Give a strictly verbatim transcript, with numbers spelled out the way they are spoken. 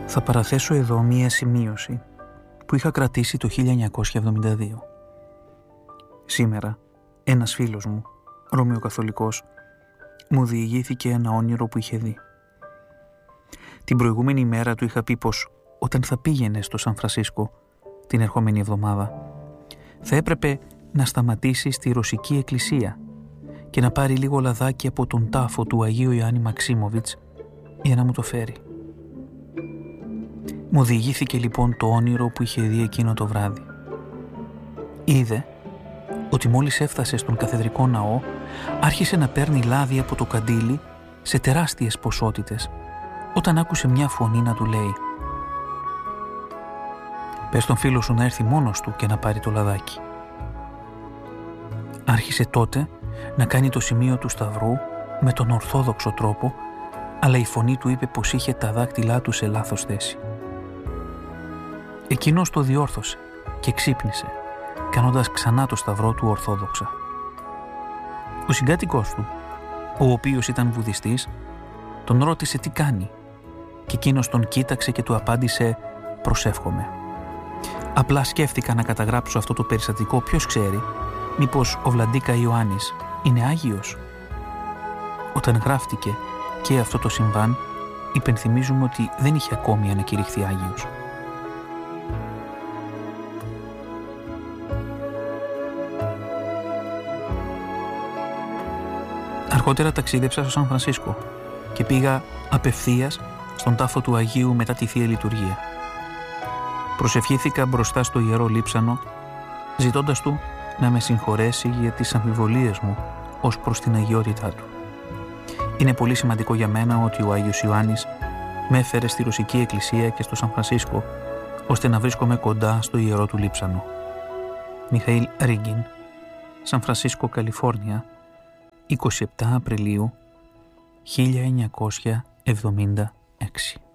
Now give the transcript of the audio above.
Θα παραθέσω εδώ μία σημείωση που είχα κρατήσει το χίλια εννιακόσια εβδομήντα δύο. Σήμερα, ένας φίλος μου, Ρωμαιοκαθολικός, μου διηγήθηκε ένα όνειρο που είχε δει. Την προηγούμενη μέρα του είχα πει πως όταν θα πήγαινε στο Σαν Φρανσίσκο την ερχόμενη εβδομάδα, θα έπρεπε να σταματήσει στη Ρωσική Εκκλησία και να πάρει λίγο λαδάκι από τον τάφο του Αγίου Ιωάννη Μαξίμοβιτς για να μου το φέρει. Μου διηγήθηκε λοιπόν το όνειρο που είχε δει εκείνο το βράδυ. Είδε ότι μόλις έφτασε στον καθεδρικό ναό, άρχισε να παίρνει λάδι από το καντήλι σε τεράστιες ποσότητες, όταν άκουσε μια φωνή να του λέει «Πες τον φίλο σου να έρθει μόνος του και να πάρει το λαδάκι». Άρχισε τότε να κάνει το σημείο του σταυρού με τον ορθόδοξο τρόπο, αλλά η φωνή του είπε πως είχε τα δάκτυλά του σε λάθος θέση. Εκείνος το διόρθωσε και ξύπνησε, κάνοντας ξανά το σταυρό του ορθόδοξα. Ο συγκάτοικός του, ο οποίος ήταν βουδιστής, τον ρώτησε τι κάνει και εκείνος τον κοίταξε και του απάντησε «Προσεύχομαι». «Απλά σκέφτηκα να καταγράψω αυτό το περιστατικό, ποιος ξέρει, μήπως ο Βλαντίκα Ιωάννης είναι Άγιος». Όταν γράφτηκε και αυτό το συμβάν, υπενθυμίζουμε ότι δεν είχε ακόμη ανακηρυχθεί Άγιος. Αργότερα ταξίδεψα στο Σαν Φρανσίσκο και πήγα απευθείας στον τάφο του Αγίου μετά τη Θεία Λειτουργία. Προσευχήθηκα μπροστά στο Ιερό Λείψανο, ζητώντας του να με συγχωρέσει για τις αμφιβολίες μου ως προς την αγιότητά του. Είναι πολύ σημαντικό για μένα ότι ο Άγιος Ιωάννης με έφερε στη Ρωσική Εκκλησία και στο Σαν Φρανσίσκο, ώστε να βρίσκομαι κοντά στο Ιερό του Λείψανο. Μιχαήλ Ρίγκιν, Σαν Φρανσίσκο, Καλιφόρνια, εικοστή εβδόμη Απριλίου χίλια εννιακόσια εβδομήντα έξι.